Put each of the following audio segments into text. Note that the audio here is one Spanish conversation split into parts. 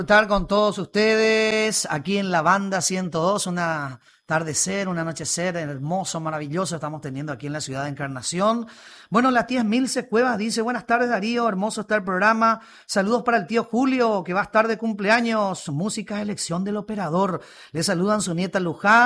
Estar con todos ustedes aquí en la banda 102, un atardecer, un anochecer hermoso, maravilloso estamos teniendo aquí en la ciudad de Encarnación. Bueno, la tía Milce Cuevas dice, buenas tardes Darío, hermoso está el programa, saludos para el tío Julio que va a estar de cumpleaños, música elección del operador, le saludan su nieta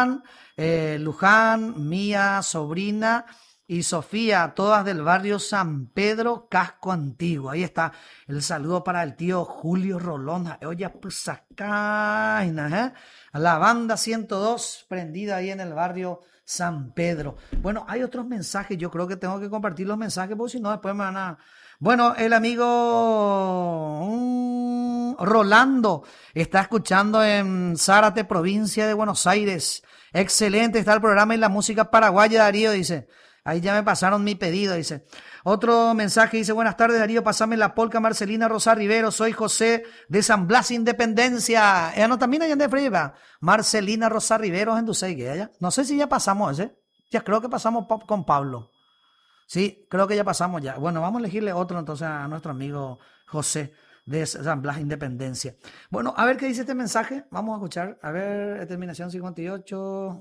Luján, Mía, sobrina y Sofía, todas del barrio San Pedro, Casco Antiguo. Ahí está el saludo para el tío Julio Rolón. Oye, pues acá, ¿eh? A la banda 102 prendida ahí en el barrio San Pedro. Bueno, hay otros mensajes. Yo creo que tengo que compartir los mensajes porque si no, después me van a... Bueno, el amigo Rolando está escuchando en Zárate, provincia de Buenos Aires. Excelente está el programa y la música paraguaya, Darío, dice. Ahí ya me pasaron mi pedido, dice. Otro mensaje dice, buenas tardes Darío, pasame la polca Marcelina Rosa Rivero, soy José de San Blas Independencia. No, también allá de Freiba. Marcelina Rosa Rivero en Duseigue, allá. No sé si ya pasamos ese. Ya creo que pasamos con Pablo. Sí, creo que ya pasamos ya. Bueno, vamos a elegirle otro entonces a nuestro amigo José de San Blas Independencia. Bueno, a ver qué dice este mensaje. Vamos a escuchar. A ver, terminación 58.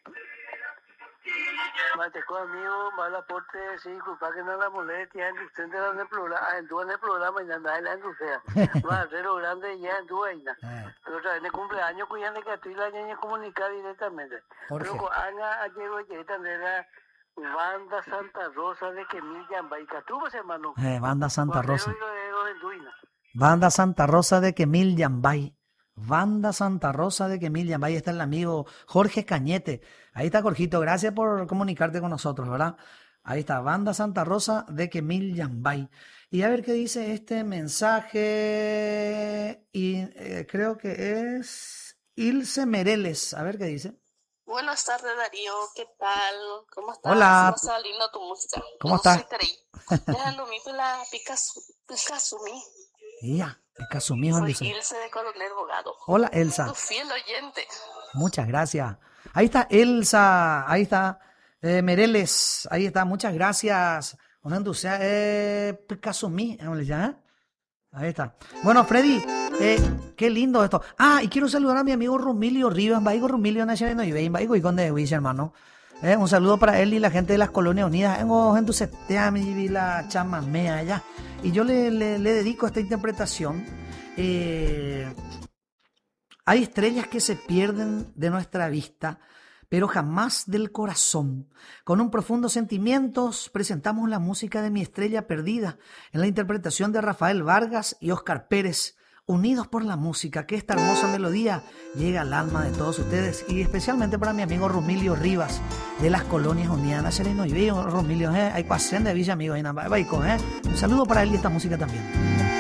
Mateco amigo, mal aporte, sí, culpa que no la molestia, en usted en el programa y nada, en la sea. Barrero grande ya en tu vaina. Pero otra vez en el cumpleaños, cuya ne que la niña comunicar directamente. Jorge. Pero Ana ayer oye, también era Banda Santa Rosa de Quemilla, Baicatubas, hermano. Banda Santa Rosa. Barrero Banda Santa Rosa de Quemil Yambay. Banda Santa Rosa de Quemil Yambay. Ahí está el amigo Jorge Cañete. Ahí está, Jorgito. Gracias por comunicarte con nosotros, ¿verdad? Ahí está, Banda Santa Rosa de Quemil Yambay. Y a ver qué dice este mensaje. Y creo que es Ilse Mereles. A ver qué dice. Buenas tardes, Darío. ¿Qué tal? ¿Cómo estás? Hola. ¿Cómo está lindo tu música? ¿Cómo estás? Déjalo mi pela Picasumi. Ya, Picasumi. Soy Ilse de Coronel Bogado. Hola, Elsa. Tu fiel oyente. Muchas gracias. Ahí está Elsa, ahí está Mereles, ahí está, muchas gracias. Picasumi, ahí está. Bueno, Freddy, qué lindo esto. Y quiero saludar a mi amigo Rumilio Rivas, Baigo Rumilio Nacional y Baigo y Conde de Wish, hermano. Un saludo para él y la gente de las Colonias Unidas. En tu mi la chamamea allá. Y yo le dedico esta interpretación. Hay estrellas que se pierden de nuestra vista, pero jamás del corazón. Con un profundo sentimiento presentamos la música de Mi Estrella Perdida en la interpretación de Rafael Vargas y Óscar Pérez, unidos por la música, que esta hermosa melodía llega al alma de todos ustedes y especialmente para mi amigo Rumilio Rivas de las Colonias Unidas. Sereno y Rumilio, hay pasen de Villa amigo, un saludo para él y esta música también.